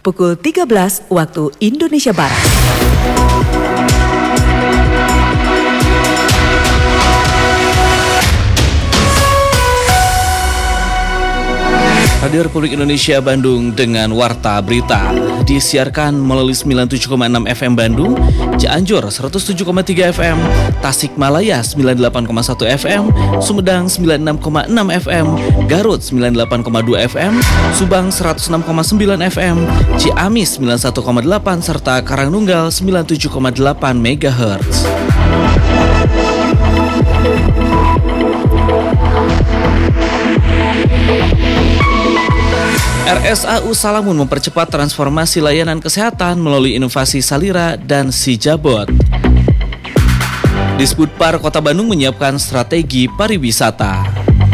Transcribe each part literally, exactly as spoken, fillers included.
pukul tiga belas waktu Indonesia Barat. Radio Republik Indonesia Bandung dengan Warta Berita disiarkan melalui sembilan puluh tujuh koma enam F M Bandung, Cianjur seratus tujuh koma tiga F M, Tasikmalaya sembilan puluh delapan koma satu F M, Sumedang sembilan puluh enam koma enam F M, Garut sembilan puluh delapan koma dua F M, Subang seratus enam koma sembilan F M, Ciamis sembilan puluh satu koma delapan serta Karangnunggal sembilan puluh tujuh koma delapan megahertz. R S A U Salamun mempercepat transformasi layanan kesehatan melalui inovasi Salira dan Sijabot. Disbudpar Kota Bandung menyiapkan strategi pariwisata.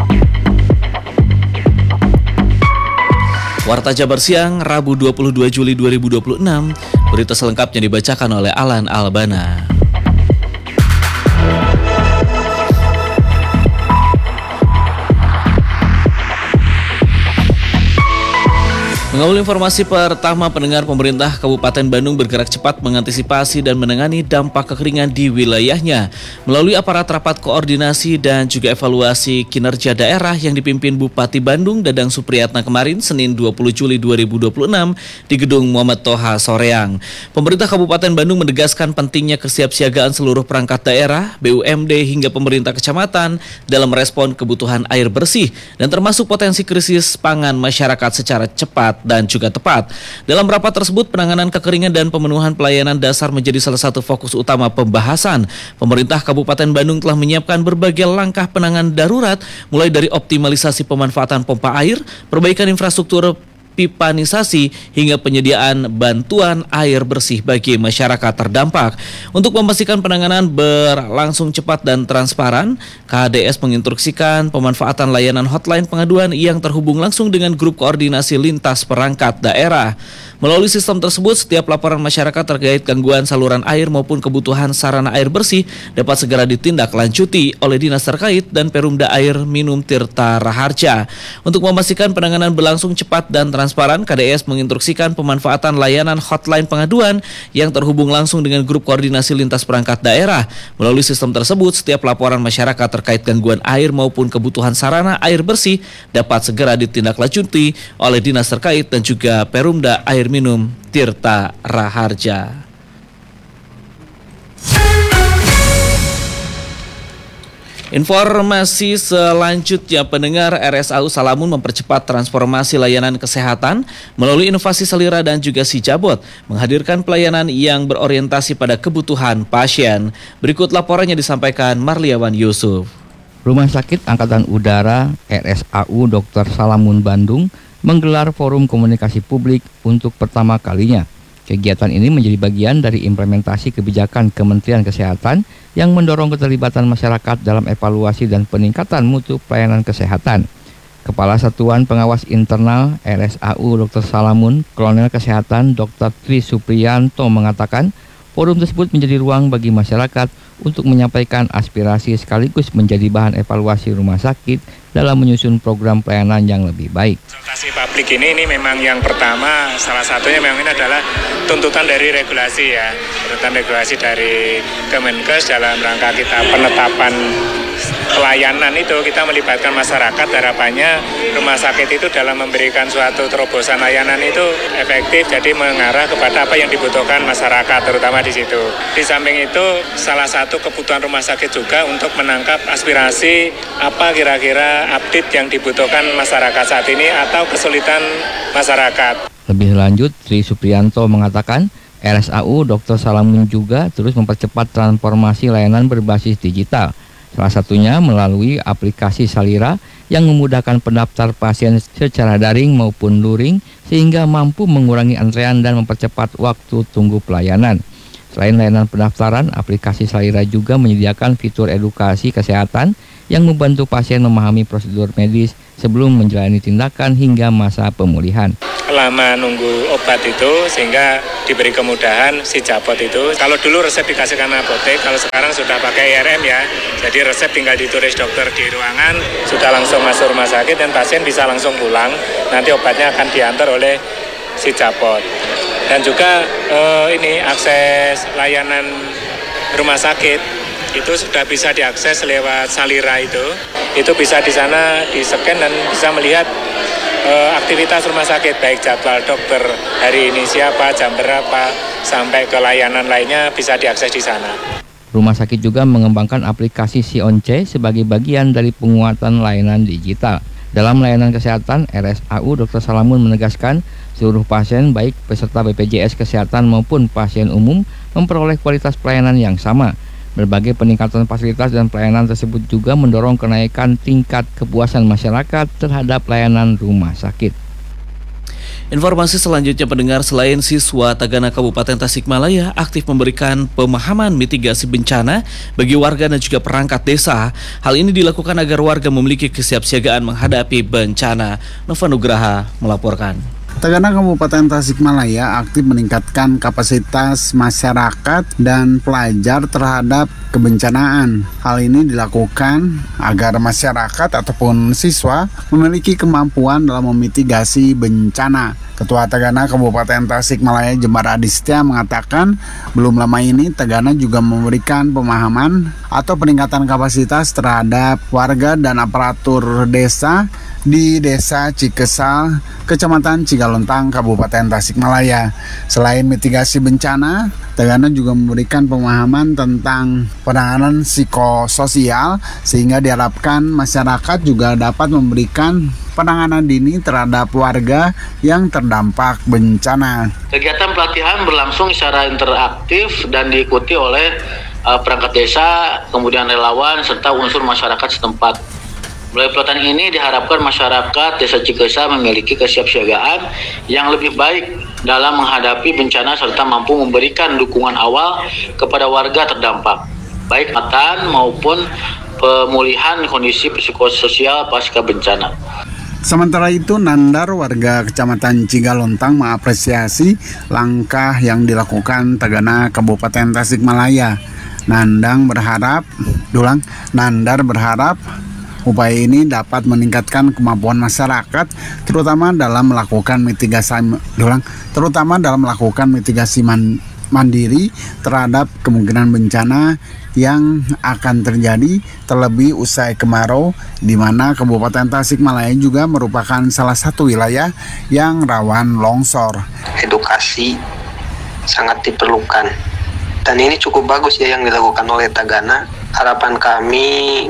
Warta Jabar Siang, Rabu dua puluh dua Juli dua ribu dua puluh enam. Berita selengkapnya dibacakan oleh Alan Albana. Mengawali informasi pertama, pendengar, pemerintah Kabupaten Bandung bergerak cepat mengantisipasi dan menangani dampak kekeringan di wilayahnya melalui aparat rapat koordinasi dan juga evaluasi kinerja daerah yang dipimpin Bupati Bandung Dadang Supriyatna kemarin Senin dua puluh Juli dua ribu dua puluh enam di Gedung Muhammad Toha Soreang. Pemerintah Kabupaten Bandung menegaskan pentingnya kesiapsiagaan seluruh perangkat daerah, B U M D hingga pemerintah kecamatan dalam merespon kebutuhan air bersih dan termasuk potensi krisis pangan masyarakat secara cepat dan juga tepat. Dalam rapat tersebut, penanganan kekeringan dan pemenuhan pelayanan dasar menjadi salah satu fokus utama pembahasan. Pemerintah Kabupaten Bandung telah menyiapkan berbagai langkah penanganan darurat, mulai dari optimalisasi pemanfaatan pompa air, perbaikan infrastruktur pipanisasi, hingga penyediaan bantuan air bersih bagi masyarakat terdampak. Untuk memastikan penanganan berlangsung cepat dan transparan, K D S menginstruksikan pemanfaatan layanan hotline pengaduan yang terhubung langsung dengan grup koordinasi lintas perangkat daerah. Melalui sistem tersebut, setiap laporan masyarakat terkait gangguan saluran air maupun kebutuhan sarana air bersih dapat segera ditindaklanjuti oleh dinas terkait dan Perumda Air Minum Tirta Raharja. Untuk memastikan penanganan berlangsung cepat dan transparan, K D S menginstruksikan pemanfaatan layanan hotline pengaduan yang terhubung langsung dengan grup koordinasi lintas perangkat daerah. Melalui sistem tersebut, setiap laporan masyarakat terkait gangguan air maupun kebutuhan sarana air bersih dapat segera ditindaklanjuti oleh dinas terkait dan juga Perumda Air Minum Tirta Raharja. Informasi selanjutnya, pendengar, R S A U Salamun mempercepat transformasi layanan kesehatan melalui inovasi Salira dan juga Sijabot, menghadirkan pelayanan yang berorientasi pada kebutuhan pasien. Berikut laporannya disampaikan Marliawan Yusuf. Rumah Sakit Angkatan Udara R S A U Dokter Salamun Bandung menggelar forum komunikasi publik untuk pertama kalinya. Kegiatan ini menjadi bagian dari implementasi kebijakan Kementerian Kesehatan yang mendorong keterlibatan masyarakat dalam evaluasi dan peningkatan mutu pelayanan kesehatan. Kepala Satuan Pengawas Internal R S A U Dokter Salamun, Kolonel Kesehatan Dokter Tri Supriyanto mengatakan, forum tersebut menjadi ruang bagi masyarakat untuk menyampaikan aspirasi sekaligus menjadi bahan evaluasi rumah sakit dalam menyusun program pelayanan yang lebih baik. Konsultasi publik ini ini memang yang pertama, salah satunya memang ini adalah tuntutan dari regulasi ya, tuntutan regulasi dari Kemenkes dalam rangka kita penetapan pelayanan itu kita melibatkan masyarakat. Harapannya rumah sakit itu dalam memberikan suatu terobosan layanan itu efektif, jadi mengarah kepada apa yang dibutuhkan masyarakat, terutama di situ. Di samping itu salah satu kebutuhan rumah sakit juga untuk menangkap aspirasi apa kira-kira update yang dibutuhkan masyarakat saat ini atau kesulitan masyarakat. Lebih lanjut, Tri Supriyanto mengatakan R S A U Dokter Salamun juga terus mempercepat transformasi layanan berbasis digital. Salah satunya melalui aplikasi Salira yang memudahkan pendaftar pasien secara daring maupun luring sehingga mampu mengurangi antrean dan mempercepat waktu tunggu pelayanan. Selain layanan pendaftaran, aplikasi Salira juga menyediakan fitur edukasi kesehatan yang membantu pasien memahami prosedur medis sebelum menjalani tindakan hingga masa pemulihan. Lama nunggu obat itu sehingga diberi kemudahan Sijabot itu. Kalau dulu resep dikasihkan apotek, kalau sekarang sudah pakai I R M ya. Jadi resep tinggal ditulis dokter di ruangan, sudah langsung masuk rumah sakit dan pasien bisa langsung pulang. Nanti obatnya akan diantar oleh Sijabot. Dan juga eh, ini akses layanan rumah sakit itu sudah bisa diakses lewat Salira itu. Itu bisa di sana di-scan dan bisa melihat eh, aktivitas rumah sakit, baik jadwal dokter hari ini siapa, jam berapa, sampai ke layanan lainnya bisa diakses di sana. Rumah sakit juga mengembangkan aplikasi Sionce sebagai bagian dari penguatan layanan digital. Dalam layanan kesehatan, R S A U Dokter Salamun menegaskan seluruh pasien baik peserta B P J S Kesehatan maupun pasien umum memperoleh kualitas pelayanan yang sama. Berbagai peningkatan fasilitas dan pelayanan tersebut juga mendorong kenaikan tingkat kepuasan masyarakat terhadap layanan rumah sakit. Informasi selanjutnya pendengar, selain siswa Tagana Kabupaten Tasikmalaya aktif memberikan pemahaman mitigasi bencana bagi warga dan juga perangkat desa. Hal ini dilakukan agar warga memiliki kesiapsiagaan menghadapi bencana. Nova Nugraha melaporkan. Tagana Kabupaten Tasikmalaya aktif meningkatkan kapasitas masyarakat dan pelajar terhadap kebencanaan. Hal ini dilakukan agar masyarakat ataupun siswa memiliki kemampuan dalam memitigasi bencana. Ketua Tagana Kabupaten Tasikmalaya Jembar Adistia mengatakan belum lama ini Tagana juga memberikan pemahaman atau peningkatan kapasitas terhadap warga dan aparatur desa di Desa Cikesal, Kecamatan Cigalontang, Kabupaten Tasikmalaya. Selain mitigasi bencana, Tagana juga memberikan pemahaman tentang penanganan psikososial sehingga diharapkan masyarakat juga dapat memberikan penanganan dini terhadap warga yang terdampak bencana. Kegiatan pelatihan berlangsung secara interaktif dan diikuti oleh uh, perangkat desa, kemudian relawan, serta unsur masyarakat setempat. Melalui pelatihan ini diharapkan masyarakat Desa Cikesal memiliki kesiapsiagaan yang lebih baik dalam menghadapi bencana serta mampu memberikan dukungan awal kepada warga terdampak, baik penanganan maupun pemulihan kondisi psikososial pasca bencana. Sementara itu, Nandar warga Kecamatan Cigalontang mengapresiasi langkah yang dilakukan Tagana Kabupaten Tasikmalaya. Nandang berharap, dulang, Nandar berharap upaya ini dapat meningkatkan kemampuan masyarakat, terutama dalam melakukan mitigasi, dulang, terutama dalam melakukan mitigasi man, mandiri terhadap kemungkinan bencana yang akan terjadi, terlebih usai kemarau, di mana Kabupaten Tasikmalaya juga merupakan salah satu wilayah yang rawan longsor. Edukasi sangat diperlukan, dan ini cukup bagus ya yang dilakukan oleh Tagana. Harapan kami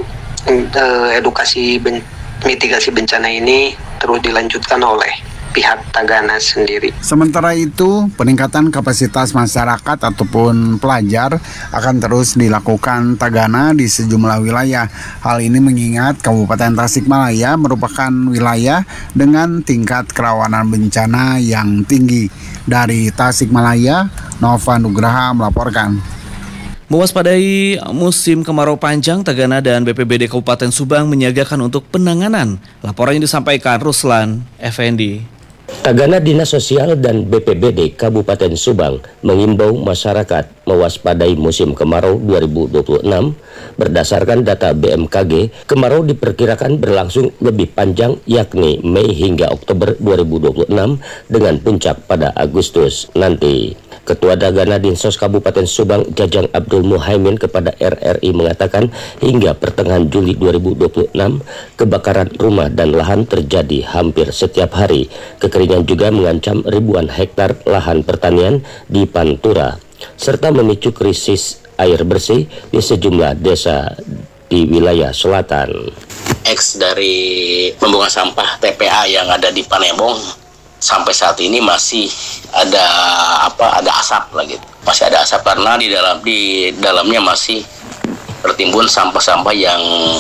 edukasi ben, mitigasi bencana ini terus dilanjutkan oleh pihak Tagana sendiri. Sementara itu, peningkatan kapasitas masyarakat ataupun pelajar akan terus dilakukan Tagana di sejumlah wilayah. Hal ini mengingat Kabupaten Tasikmalaya merupakan wilayah dengan tingkat kerawanan bencana yang tinggi. Dari Tasikmalaya, Nova Nugraha melaporkan. Mewaspadai musim kemarau panjang, Tagana dan B P B D Kabupaten Subang menyiagakan untuk penanganan. Laporan yang disampaikan Ruslan Effendi. Tagana Dinas Sosial dan B P B D Kabupaten Subang mengimbau masyarakat mewaspadai musim kemarau dua ribu dua puluh enam. Berdasarkan data B M K G, kemarau diperkirakan berlangsung lebih panjang, yakni Mei hingga Oktober dua ribu dua puluh enam dengan puncak pada Agustus nanti. Ketua Tagana Dinsos Kabupaten Subang Jajang Abdul Muhaimin kepada R R I mengatakan hingga pertengahan Juli dua ribu dua puluh enam kebakaran rumah dan lahan terjadi hampir setiap hari. Kekeringan juga mengancam ribuan hektar lahan pertanian di Pantura serta memicu krisis air bersih di sejumlah desa di wilayah selatan. Eks dari pembuangan sampah T P A yang ada di Panembong sampai saat ini masih ada apa ada asap lagi, masih ada asap karena di dalam di dalamnya masih tertimbun sampah-sampah yang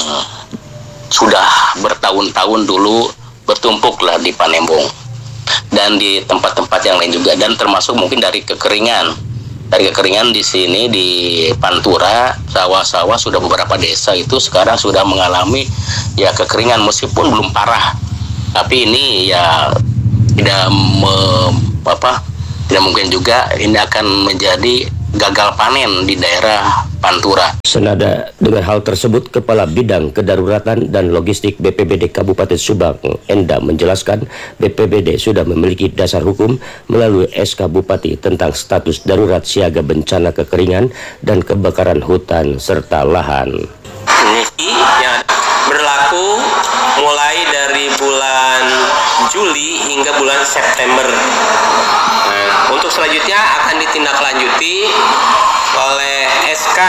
sudah bertahun-tahun dulu bertumpuk lah di Panembong dan di tempat-tempat yang lain juga, dan termasuk mungkin dari kekeringan dari kekeringan di sini di Pantura, sawah-sawah sudah beberapa desa itu sekarang sudah mengalami ya kekeringan meskipun belum parah, tapi ini ya tidak me, apa tidak mungkin juga ini akan menjadi gagal panen di daerah Pantura. Senada dengan hal tersebut, Kepala Bidang Kedaruratan dan Logistik B P B D Kabupaten Subang, Enda, menjelaskan B P B D sudah memiliki dasar hukum melalui S K Bupati tentang status darurat siaga bencana kekeringan dan kebakaran hutan serta lahan. Ini yang berlaku mulai dari bulan Juli hingga bulan September. Nah, untuk selanjutnya akan ditindaklanjuti oleh S K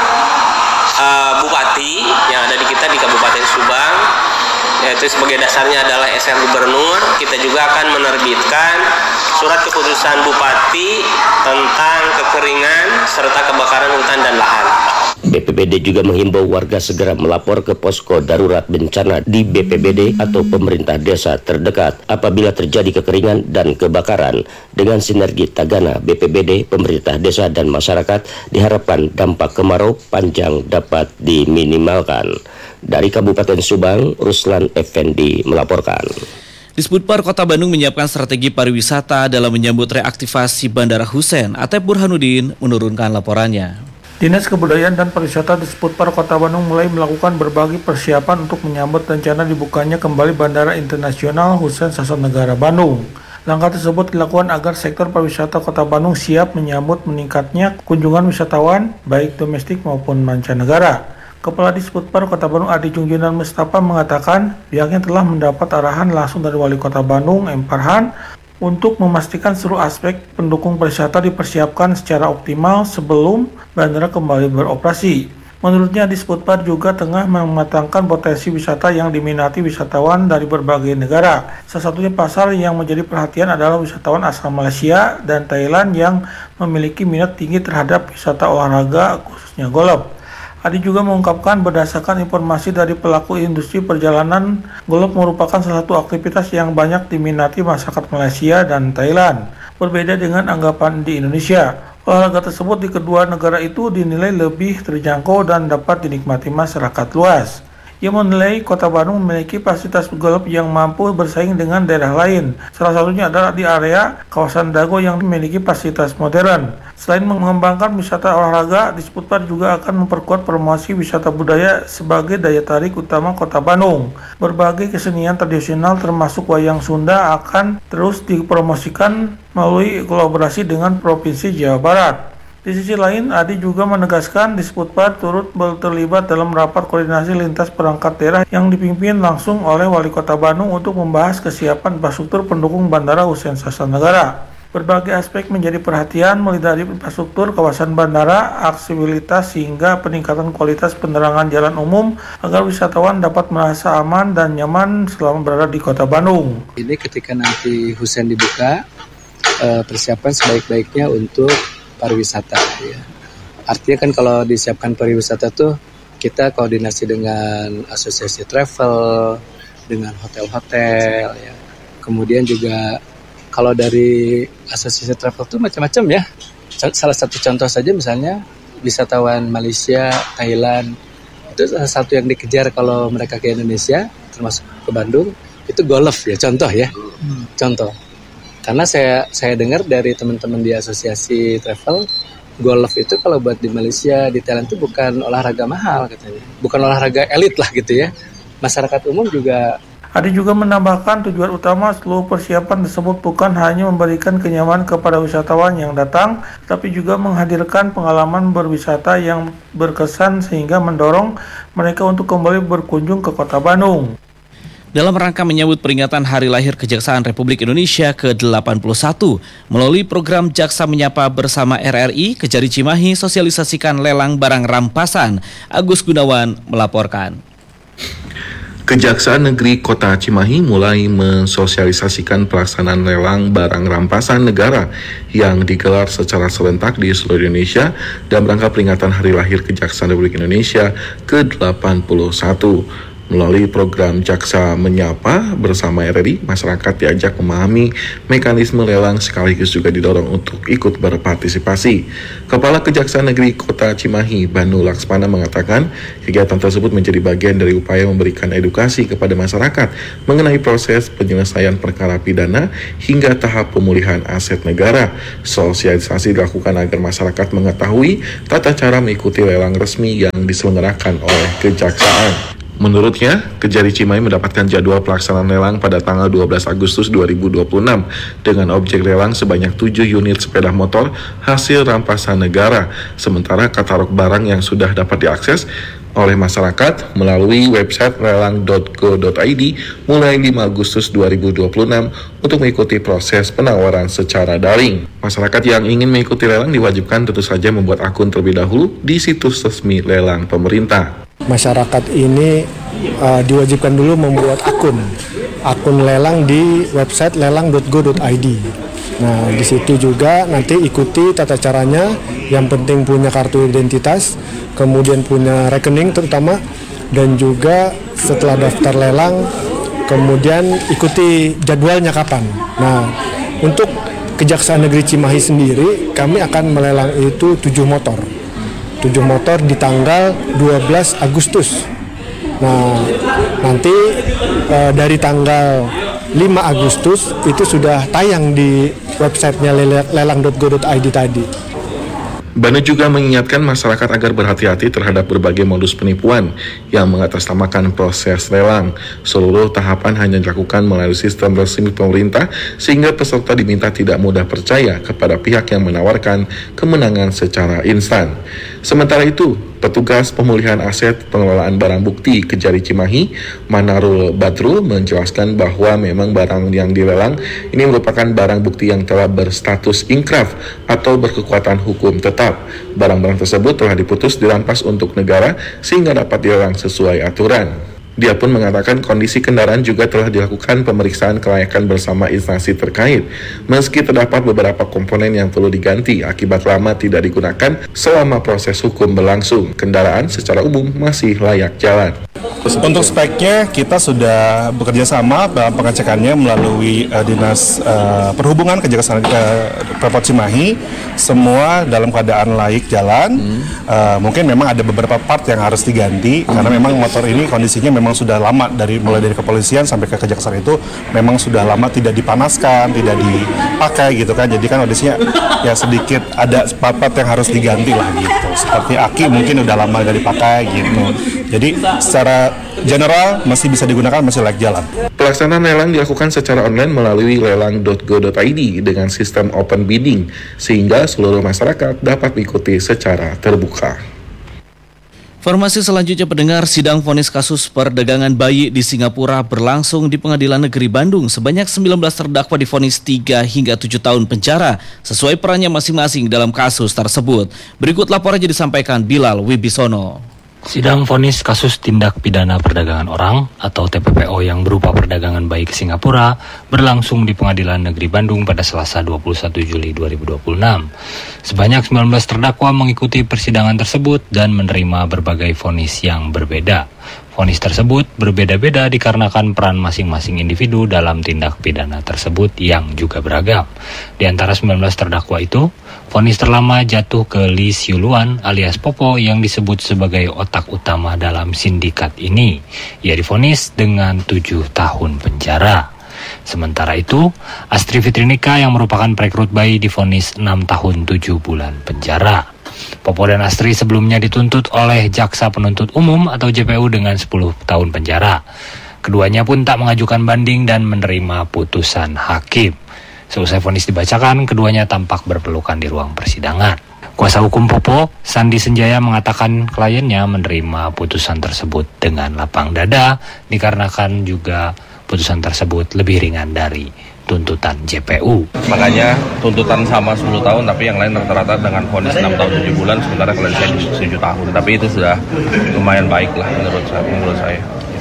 uh, Bupati yang ada di kita di Kabupaten Subang, yaitu sebagai dasarnya adalah S K Gubernur. Kita juga akan menerbitkan surat keputusan Bupati tentang kekeringan serta kebakaran hutan dan lahan. B P B D juga menghimbau warga segera melapor ke posko darurat bencana di B P B D atau pemerintah desa terdekat apabila terjadi kekeringan dan kebakaran. Dengan sinergi Tagana, B P B D, pemerintah desa dan masyarakat, diharapkan dampak kemarau panjang dapat diminimalkan. Dari Kabupaten Subang, Ruslan Effendi melaporkan. Disbudpar Kota Bandung menyiapkan strategi pariwisata dalam menyambut reaktivasi Bandara Hussein. Atep Burhanuddin menurunkan laporannya. Dinas Kebudayaan dan Pariwisata Disbudpar Kota Bandung mulai melakukan berbagai persiapan untuk menyambut rencana dibukanya kembali Bandara Internasional Hussein Sastra Bandung. Langkah tersebut dilakukan agar sektor pariwisata Kota Bandung siap menyambut meningkatnya kunjungan wisatawan baik domestik maupun mancanegara. Kepala Disbudpar Kota Bandung Adi Jungjunan Mustafa mengatakan pihaknya telah mendapat arahan langsung dari Wali Kota Bandung M. Farhan untuk memastikan seluruh aspek pendukung pariwisata dipersiapkan secara optimal sebelum bandara kembali beroperasi. Menurutnya, Disbudpar juga tengah mematangkan potensi wisata yang diminati wisatawan dari berbagai negara. Salah satunya pasar yang menjadi perhatian adalah wisatawan asal Malaysia dan Thailand yang memiliki minat tinggi terhadap wisata olahraga khususnya golf. Adi juga mengungkapkan berdasarkan informasi dari pelaku industri perjalanan, golf merupakan salah satu aktivitas yang banyak diminati masyarakat Malaysia dan Thailand. Berbeda dengan anggapan di Indonesia, olahraga tersebut di kedua negara itu dinilai lebih terjangkau dan dapat dinikmati masyarakat luas. Ia menilai Kota Bandung memiliki fasilitas golf yang mampu bersaing dengan daerah lain. Salah satunya adalah di area kawasan Dago yang memiliki fasilitas modern. Selain mengembangkan wisata olahraga, Disbudpar juga akan memperkuat promosi wisata budaya sebagai daya tarik utama Kota Bandung. Berbagai kesenian tradisional termasuk wayang Sunda akan terus dipromosikan melalui kolaborasi dengan Provinsi Jawa Barat. Di sisi lain, Adi juga menegaskan Disbudpar turut terlibat dalam rapat koordinasi lintas perangkat daerah yang dipimpin langsung oleh Wali Kota Bandung untuk membahas kesiapan infrastruktur pendukung Bandara Hussein Sastra Negara. Berbagai aspek menjadi perhatian mulai dari infrastruktur kawasan bandara, aksesibilitas hingga peningkatan kualitas penerangan jalan umum agar wisatawan dapat merasa aman dan nyaman selama berada di Kota Bandung. Ini ketika nanti Hussein dibuka, persiapan sebaik-baiknya untuk pariwisata ya. Artinya kan kalau disiapkan pariwisata tuh kita koordinasi dengan asosiasi travel, dengan hotel-hotel ya. Kemudian juga kalau dari asosiasi travel tuh macam-macam ya. Salah satu contoh saja misalnya wisatawan Malaysia, Thailand itu salah satu yang dikejar kalau mereka ke Indonesia termasuk ke Bandung itu golf ya, contoh ya. Hmm. Contoh. Karena saya saya dengar dari teman-teman di asosiasi travel, golf itu kalau buat di Malaysia, di Thailand itu bukan olahraga mahal katanya. Bukan olahraga elit lah gitu ya. Masyarakat umum juga. Adi juga menambahkan tujuan utama seluruh persiapan tersebut bukan hanya memberikan kenyamanan kepada wisatawan yang datang, tapi juga menghadirkan pengalaman berwisata yang berkesan sehingga mendorong mereka untuk kembali berkunjung ke Kota Bandung. Dalam rangka menyambut peringatan Hari Lahir Kejaksaan Republik Indonesia ke delapan puluh satu, melalui program Jaksa Menyapa bersama R R I, Kejari Cimahi sosialisasikan lelang barang rampasan. Agus Gunawan melaporkan. Kejaksaan Negeri Kota Cimahi mulai mensosialisasikan pelaksanaan lelang barang rampasan negara yang digelar secara serentak di seluruh Indonesia dalam rangka peringatan Hari Lahir Kejaksaan Republik Indonesia ke delapan puluh satu. Melalui program Jaksa Menyapa bersama R R I, masyarakat diajak memahami mekanisme lelang sekaligus juga didorong untuk ikut berpartisipasi. Kepala Kejaksaan Negeri Kota Cimahi, Banu Laksmana mengatakan kegiatan tersebut menjadi bagian dari upaya memberikan edukasi kepada masyarakat mengenai proses penyelesaian perkara pidana hingga tahap pemulihan aset negara. Sosialisasi dilakukan agar masyarakat mengetahui tata cara mengikuti lelang resmi yang diselenggarakan oleh Kejaksaan. Menurutnya, Kejari Cimahi mendapatkan jadwal pelaksanaan lelang pada tanggal dua belas Agustus dua ribu dua puluh enam dengan objek lelang sebanyak tujuh unit sepeda motor hasil rampasan negara. Sementara katalog barang yang sudah dapat diakses oleh masyarakat melalui website lelang dot go dot i d mulai lima Agustus dua ribu dua puluh enam untuk mengikuti proses penawaran secara daring. Masyarakat yang ingin mengikuti lelang diwajibkan tentu saja membuat akun terlebih dahulu di situs resmi lelang pemerintah. Masyarakat ini uh, diwajibkan dulu membuat akun akun lelang di website lelang dot go dot i d. Nah, di situ juga nanti ikuti tata caranya. Yang penting punya kartu identitas, kemudian punya rekening terutama, dan juga setelah daftar lelang, kemudian ikuti jadwalnya kapan. Nah, untuk Kejaksaan Negeri Cimahi sendiri, kami akan melelang itu tujuh motor. tujuh motor di tanggal dua belas Agustus. Nah, nanti e, dari tanggal lima Agustus itu sudah tayang di websitenya lelang dot go dot i d tadi. Banu juga mengingatkan masyarakat agar berhati-hati terhadap berbagai modus penipuan yang mengatasnamakan proses lelang. Seluruh tahapan hanya dilakukan melalui sistem resmi pemerintah sehingga peserta diminta tidak mudah percaya kepada pihak yang menawarkan kemenangan secara instan. Sementara itu, petugas pemulihan aset pengelolaan barang bukti Kejari Cimahi, Manarul Badrul, menjelaskan bahwa memang barang yang dilelang ini merupakan barang bukti yang telah berstatus inkraf atau berkekuatan hukum tetap. Barang-barang tersebut telah diputus dirampas untuk negara sehingga dapat dilelang sesuai aturan. Dia pun mengatakan kondisi kendaraan juga telah dilakukan pemeriksaan kelayakan bersama instansi terkait. Meski terdapat beberapa komponen yang perlu diganti akibat lama tidak digunakan selama proses hukum berlangsung, kendaraan secara umum masih layak jalan. Untuk speknya kita sudah bekerja sama dalam pengecekannya melalui uh, Dinas uh, Perhubungan Kejaksaan uh, Pemkot Cimahi, semua dalam keadaan layak jalan. Hmm. Uh, mungkin memang ada beberapa part yang harus diganti hmm. karena memang motor ini kondisinya memang sudah lama, dari mulai dari kepolisian sampai ke kejaksaan itu memang sudah lama tidak dipanaskan, tidak dipakai gitu kan. Jadi kan kondisinya ya sedikit ada part-part yang harus diganti lah gitu. Seperti aki mungkin udah lama gak dipakai gitu. Jadi secara general masih bisa digunakan, masih layak jalan. Pelaksanaan lelang dilakukan secara online melalui lelang dot go dot i d dengan sistem open bidding sehingga seluruh masyarakat dapat mengikuti secara terbuka. Informasi selanjutnya pendengar, sidang vonis kasus perdagangan bayi di Singapura berlangsung di Pengadilan Negeri Bandung. Sebanyak sembilan belas terdakwa divonis tiga hingga tujuh tahun penjara sesuai perannya masing-masing dalam kasus tersebut. Berikut laporannya disampaikan Bilal Wibisono. Sidang vonis kasus tindak pidana perdagangan orang atau T P P O yang berupa perdagangan bayi ke Singapura berlangsung di Pengadilan Negeri Bandung pada Selasa dua puluh satu Juli dua ribu dua puluh enam. Sebanyak sembilan belas terdakwa mengikuti persidangan tersebut dan menerima berbagai vonis yang berbeda. Vonis tersebut berbeda-beda dikarenakan peran masing-masing individu dalam tindak pidana tersebut yang juga beragam. Di antara sembilan belas terdakwa itu, vonis terlama jatuh ke Lee Siu Luan alias Popo yang disebut sebagai otak utama dalam sindikat ini. Ia divonis dengan tujuh tahun penjara. Sementara itu, Astri Fitrinika yang merupakan perekrut bayi divonis enam tahun tujuh bulan penjara. Popo dan Astri sebelumnya dituntut oleh Jaksa Penuntut Umum atau J P U dengan sepuluh tahun penjara. Keduanya pun tak mengajukan banding dan menerima putusan hakim. Seusai vonis dibacakan, keduanya tampak berpelukan di ruang persidangan. Kuasa hukum Popo, Sandi Senjaya, mengatakan kliennya menerima putusan tersebut dengan lapang dada dikarenakan juga putusan tersebut lebih ringan dari tuntutan J P U. Makanya tuntutan sama sepuluh tahun, tapi yang lain rata-rata dengan vonis enam tahun tujuh bulan, sementara kalian saya tujuh tahun. Tapi itu sudah lumayan baik lah menurut saya. Menurut saya.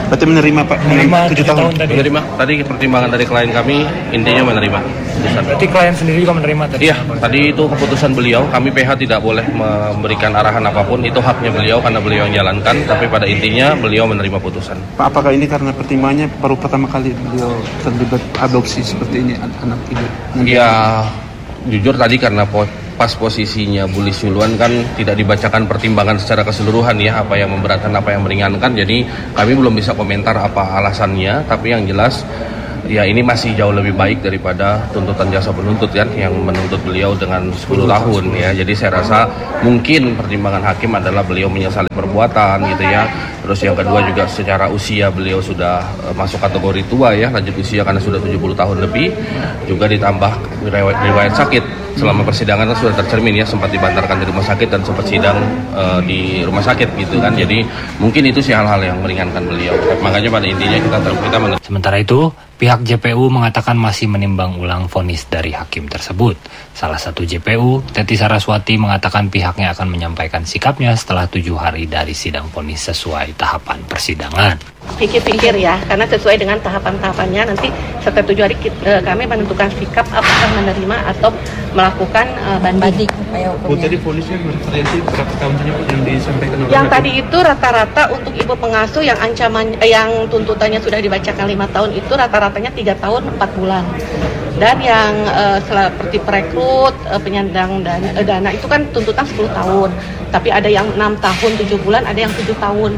Berarti menerima Pak Menerima tujuh tahun. tadi. Menerima. Tadi pertimbangan dari klien kami intinya menerima putusan. Berarti klien sendiri juga menerima tadi? Iya, tadi itu keputusan beliau. Kami P H tidak boleh memberikan arahan apapun. Itu haknya beliau karena beliau yang jalankan. Tapi pada intinya beliau menerima putusan. Pak, apakah ini karena pertimbangannya baru pertama kali beliau terlibat adopsi seperti ini anak ibu? Ya, jujur tadi karena po- pas posisinya Bu Lis Yuluan kan tidak dibacakan pertimbangan secara keseluruhan ya, apa yang memberatkan, apa yang meringankan. Jadi kami belum bisa komentar apa alasannya. Tapi yang jelas ya ini masih jauh lebih baik daripada tuntutan jasa penuntut kan yang menuntut beliau dengan sepuluh tahun ya. Jadi saya rasa mungkin pertimbangan hakim adalah beliau menyesali perbuatan gitu ya. Terus yang kedua juga secara usia beliau sudah uh, masuk kategori tua ya, lanjut usia karena sudah tujuh puluh tahun lebih. Juga ditambah riwayat, riwayat sakit selama persidangan sudah tercermin ya, sempat dibantarkan di rumah sakit dan sempat sidang uh, di rumah sakit gitu kan. Jadi mungkin itu sih hal-hal yang meringankan beliau. Makanya pada intinya kita kita men- Sementara itu, pihak J P U mengatakan masih menimbang ulang vonis dari hakim tersebut. Salah satu J P U, Teti Saraswati, mengatakan pihaknya akan menyampaikan sikapnya setelah tujuh hari dari sidang vonis sesuai tahapan persidangan. Pikir-pikir ya, karena sesuai dengan tahapan-tahapannya nanti setelah tujuh hari kita, kami menentukan sikap apakah menerima atau melakukan uh, banding. Bu, tadi vonisnya bervariasi berapa tahun saja yang disampaikan oleh Yang tadi itu rata-rata untuk ibu pengasuh yang ancaman eh, yang tuntutannya sudah dibacakan lima tahun itu rata-ratanya tiga tahun empat bulan. Dan yang uh, seperti perekrut, uh, penyandang dana, uh, dana itu kan tuntutan sepuluh tahun. Tapi ada yang enam tahun, tujuh bulan, ada yang tujuh tahun.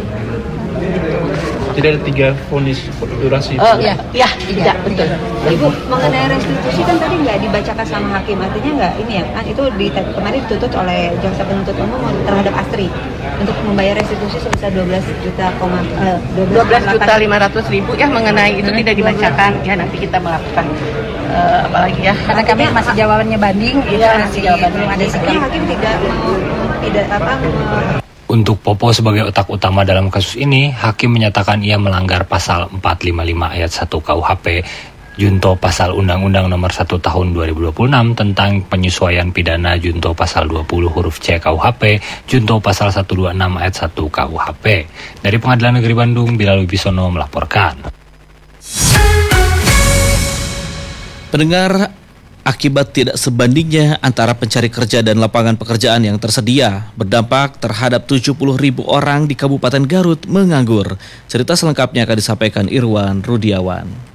Tidak ada tiga vonis durasi. Oh iya, ya, tidak betul. Ibu, mengenai restitusi kan tadi nggak dibacakan sama hakim, artinya nggak ini ya kan itu di, kemarin dituntut oleh jaksa penuntut umum terhadap Astri untuk membayar restitusi sebesar dua belas juta dua belas juta lima ratus ribu ya, mengenai itu tidak dibacakan ya, nanti kita melakukan uh, apalagi ya karena kami masih jawabannya banding itu ya, masih jawabannya ada sikap hakim tidak tidak apa Untuk Popo sebagai otak utama dalam kasus ini, hakim menyatakan ia melanggar pasal empat lima lima ayat satu K U H P, junto pasal Undang-Undang Nomor satu Tahun dua ribu dua puluh enam tentang penyesuaian pidana, junto pasal dua puluh huruf C K U H P, junto pasal seratus dua puluh enam ayat satu K U H P. Dari Pengadilan Negeri Bandung, Bilal Wibisono melaporkan. Pendengar, akibat tidak sebandingnya antara pencari kerja dan lapangan pekerjaan yang tersedia berdampak terhadap tujuh puluh ribu orang di Kabupaten Garut menganggur. Cerita selengkapnya akan disampaikan Irwan Rudiawan.